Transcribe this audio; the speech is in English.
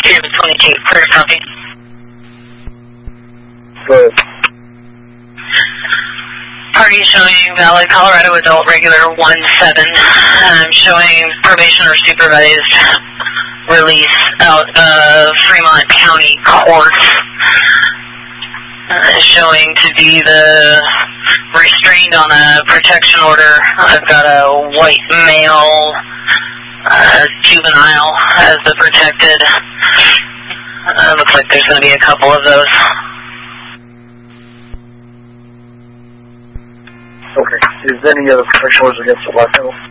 22, clear copy. Good. Party showing valid Colorado adult regular 17. Showing probation or supervised release out of Fremont County Court. Showing to be the restrained on a protection order. I've got a white male juvenile as the protected. Looks like there's going to be a couple of those. Okay. Is any of the protection orders against the black male?